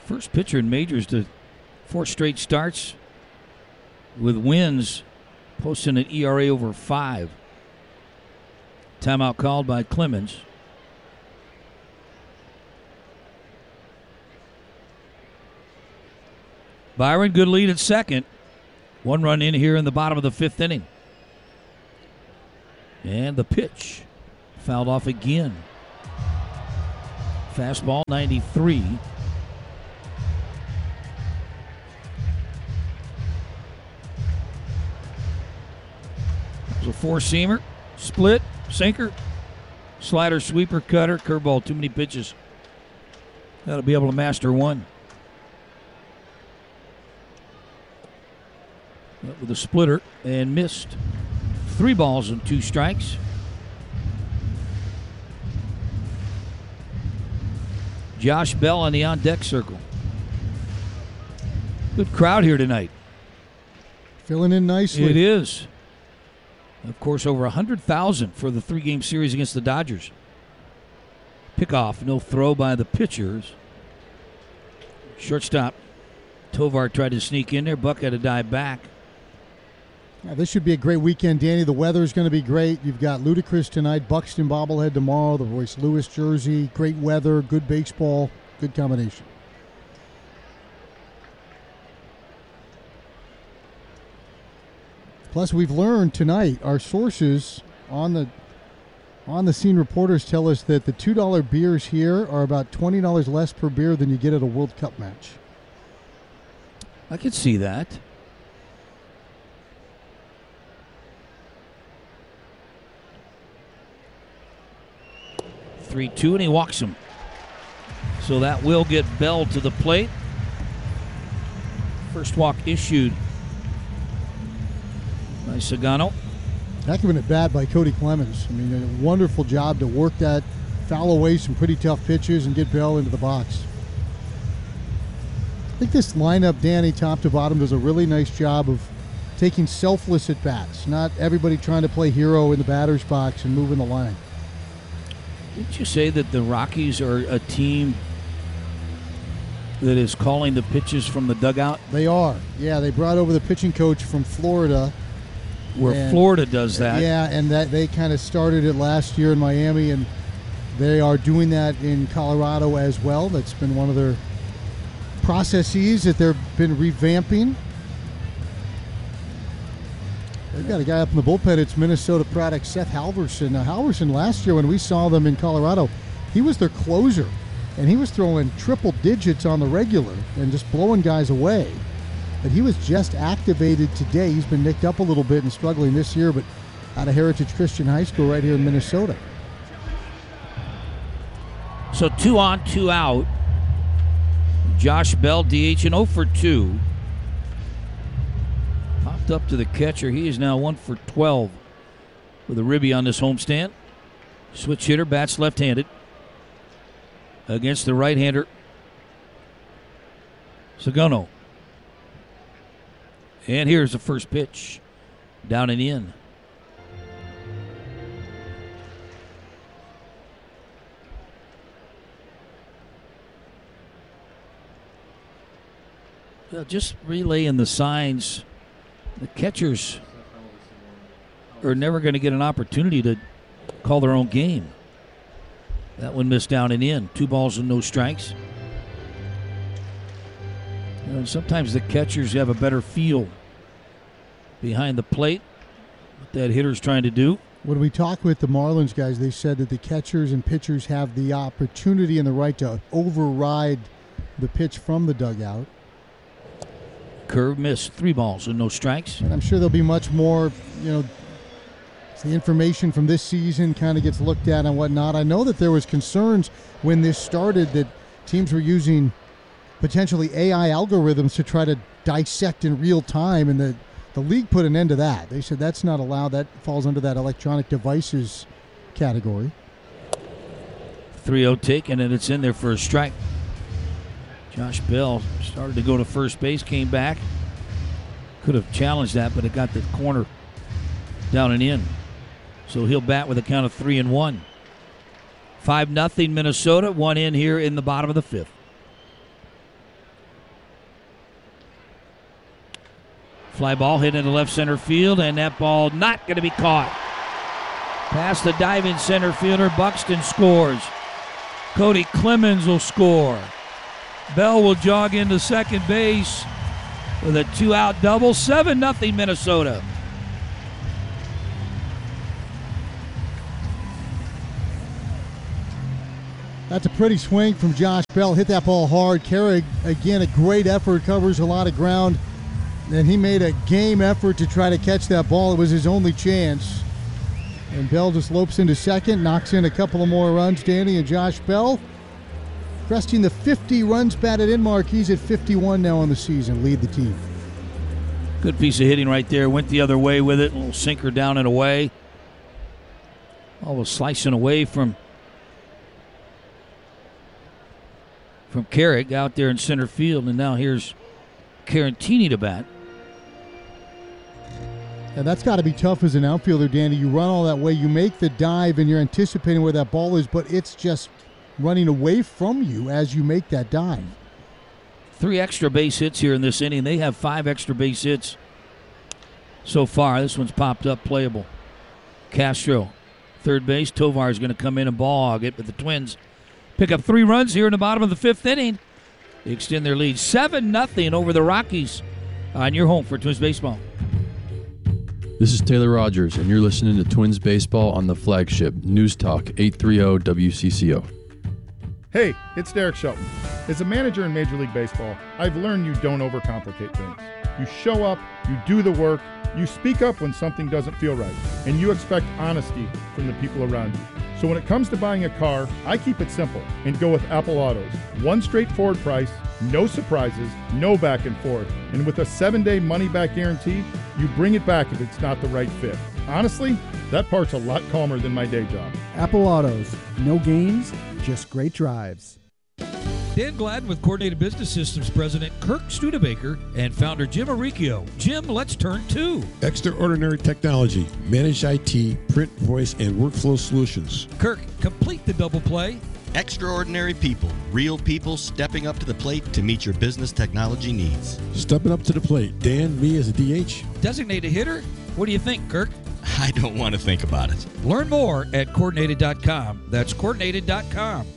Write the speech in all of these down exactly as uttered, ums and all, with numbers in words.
First pitcher in majors to four straight starts with wins, posting an E R A over five. Timeout called by Clemens. Byron, good lead at second. One run in here in the bottom of the fifth inning. And the pitch fouled off again. Fastball, ninety-three. It was a four-seamer, split, sinker, slider, sweeper, cutter, curveball. Too many pitches. Got to be able to master one. Up with a splitter and missed. Three balls and two strikes. Josh Bell on the on-deck circle. Good crowd here tonight. Filling in nicely. It is. Of course, over one hundred thousand for the three-game series against the Dodgers. Pickoff, no throw by the pitchers. Shortstop Tovar tried to sneak in there. Buck had to dive back. Yeah, this should be a great weekend, Danny. The weather's going to be great. You've got Ludacris tonight, Buxton bobblehead tomorrow, the Royce Lewis jersey. Great weather, good baseball, good combination. Plus, we've learned tonight, our sources on the on the scene reporters tell us that the two dollar beers here are about twenty dollars less per beer than you get at a World Cup match. I could see that. three two, and he walks him. So that will get Bell to the plate. First walk issued by Sagano. Heck of an at bat by Cody Clemens. I mean, a wonderful job to work that, foul away some pretty tough pitches, and get Bell into the box. I think this lineup, Danny, top to bottom, does a really nice job of taking selfless at bats. Not everybody trying to play hero in the batter's box and moving the line. Didn't you say that the Rockies are a team that is calling the pitches from the dugout? They are. Yeah, they brought over the pitching coach from Florida. Where and, Florida does that. Yeah, and that they kind of started it last year in Miami, and they are doing that in Colorado as well. That's been one of their processes that they've been revamping. They've got a guy up in the bullpen. It's Minnesota product Seth Halverson. Now, Halverson last year when we saw them in Colorado, he was their closer, and he was throwing triple digits on the regular and just blowing guys away. But he was just activated today. He's been nicked up a little bit and struggling this year, but out of Heritage Christian High School right here in Minnesota. So two on, two out. Josh Bell, D H, and oh for two. Popped up to the catcher. He is now one for twelve with a ribby on this homestand. Switch hitter, bats left-handed against the right-hander, Sagano. And here's the first pitch. Down and in. Well, just relaying the signs. The catchers are never going to get an opportunity to call their own game. That one missed down and in. Two balls and no strikes. You know, sometimes the catchers have a better feel behind the plate what that hitter's trying to do. When we talked with the Marlins guys, they said that the catchers and pitchers have the opportunity and the right to override the pitch from the dugout. Curve missed, three balls and no strikes. And I'm sure there'll be much more, you know, the information from this season kind of gets looked at and whatnot. I know that there was concerns when this started that teams were using potentially A I algorithms to try to dissect in real time, and the, the league put an end to that. They said that's not allowed. That falls under that electronic devices category. three oh taken, and it's in there for a strike. Josh Bell started to go to first base, came back. Could have challenged that, but it got the corner down and in. So he'll bat with a count of three and one. five nothing Minnesota, one in here in the bottom of the fifth. Fly ball hit into left center field, and that ball not going to be caught. Past the diving center fielder, Buxton scores. Cody Clemens will score. Bell will jog into second base with a two-out double. seven nothing Minnesota. That's a pretty swing from Josh Bell. Hit that ball hard. Carrick, again, a great effort, covers a lot of ground. And he made a game effort to try to catch that ball. It was his only chance. And Bell just lopes into second, knocks in a couple of more runs, Danny, and Josh Bell cresting the fifty runs batted in mark. He's at fifty-one now on the season, lead the team. Good piece of hitting right there. Went the other way with it. A little sinker down and away. Almost slicing away from from Carrick out there in center field. And now here's Carantini to bat. And that's got to be tough as an outfielder, Danny. You run all that way, you make the dive, and you're anticipating where that ball is, but it's just running away from you as you make that dive. Three extra base hits here in this inning. They have five extra base hits so far. This one's popped up playable. Castro, third base. Tovar is going to come in and ball hog it, but the Twins pick up three runs here in the bottom of the fifth inning. They extend their lead seven nothing over the Rockies on your home for Twins Baseball. This is Taylor Rogers, and you're listening to Twins Baseball on the flagship News Talk eight thirty W C C O. Hey, it's Derek Shelton. As a manager in Major League Baseball, I've learned you don't overcomplicate things. You show up, you do the work, you speak up when something doesn't feel right, and you expect honesty from the people around you. So when it comes to buying a car, I keep it simple and go with Apple Autos. One straightforward price, no surprises, no back and forth. And with a seven-day money-back guarantee, you bring it back if it's not the right fit. Honestly, that part's a lot calmer than my day job. Apple Autos. No games, just great drives. Dan Gladden with Coordinated Business Systems President Kirk Studebaker and founder Jim Arricchio. Jim, let's turn to Extraordinary Technology, Managed I T, Print, Voice, and Workflow Solutions. Kirk, complete the double play. Extraordinary people, real people stepping up to the plate to meet your business technology needs. Stepping up to the plate. Dan, me as a D H. Designated hitter? What do you think, Kirk? I don't want to think about it. Learn more at coordinated dot com. That's coordinated dot com.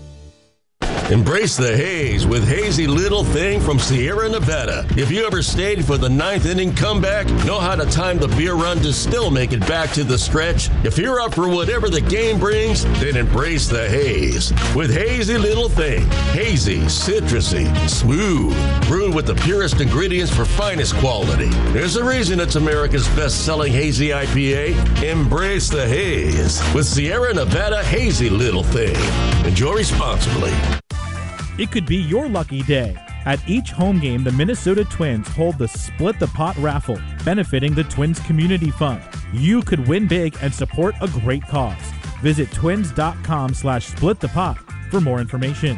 Embrace the haze with Hazy Little Thing from Sierra Nevada. If you ever stayed for the ninth inning comeback, know how to time the beer run to still make it back to the stretch? If you're up for whatever the game brings, then embrace the haze with Hazy Little Thing. Hazy, citrusy, smooth, brewed with the purest ingredients for finest quality. There's a reason it's America's best-selling hazy I P A. Embrace the haze with Sierra Nevada Hazy Little Thing. Enjoy responsibly. It could be your lucky day. At each home game, the Minnesota Twins hold the Split the Pot raffle, benefiting the Twins Community Fund. You could win big and support a great cause. Visit twins.com slash split the pot for more information.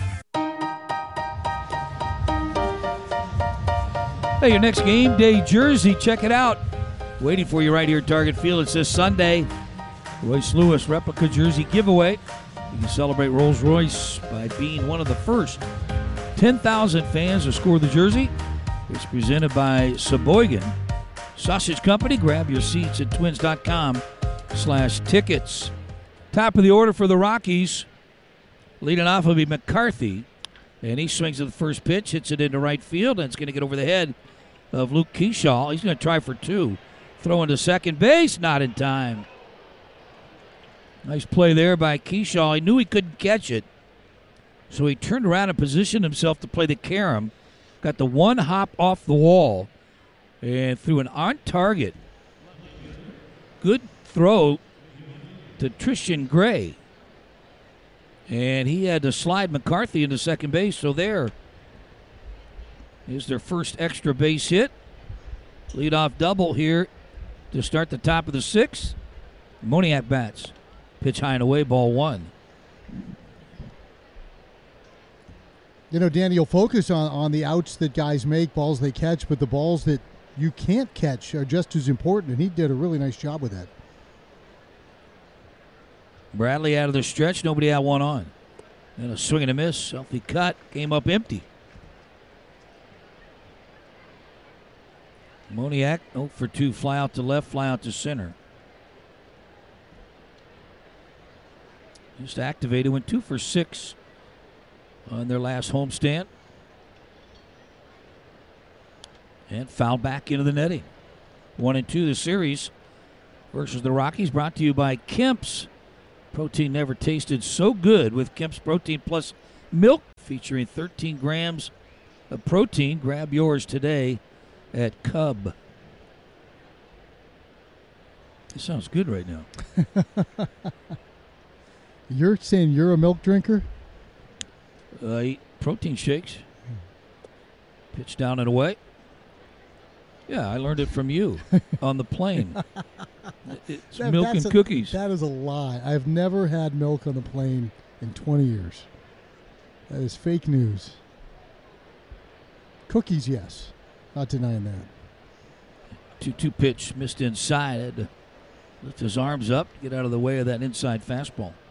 Hey, your next game day jersey, check it out. Waiting for you right here at Target Field. It says Sunday, Royce Lewis replica jersey giveaway. You can celebrate Rolls-Royce by being one of the first ten thousand fans to score the jersey. It's presented by Sheboygan Sausage Company. Grab your seats at twins.com slash tickets. Top of the order for the Rockies. Leading off will be McCarthy. And he swings at the first pitch, hits it into right field, and it's going to get over the head of Luke Keyshaw. He's going to try for two. Throwing to second base, not in time. Nice play there by Keyshaw. He knew he couldn't catch it, so he turned around and positioned himself to play the carom. Got the one hop off the wall and threw an on-target. Good throw to Tristan Gray. And he had to slide McCarthy into second base, so there is their first extra base hit. Leadoff double here to start the top of the sixth. Moniak bats. Pitch high and away, ball one. You know, Danny, you'll focus on, on the outs that guys make, balls they catch, but the balls that you can't catch are just as important, and he did a really nice job with that. Bradley out of the stretch, nobody had one on. And a swing and a miss, healthy cut, came up empty. Moniak, oh for two, fly out to left, fly out to center. Just activated, went two for six on their last homestand. And foul back into the netting. One and two the series versus the Rockies, brought to you by Kemp's. Protein never tasted so good with Kemp's Protein Plus Milk, featuring thirteen grams of protein. Grab yours today at Cub. It sounds good right now. You're saying you're a milk drinker? I eat protein shakes. Pitch down and away. Yeah, I learned it from you on the plane. It's That- milk that's and a- cookies. That is a lie. I've never had milk on the plane in twenty years. That is fake news. Cookies, yes. Not denying that. two two pitch, missed inside. Had to lift his arms up, get out of the way of that inside fastball.